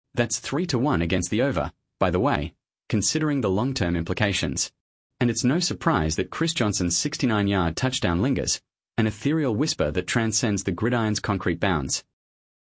That's 3-1 against the over, by the way, considering the long-term implications. And it's no surprise that Chris Johnson's 69-yard touchdown lingers, an ethereal whisper that transcends the gridiron's concrete bounds.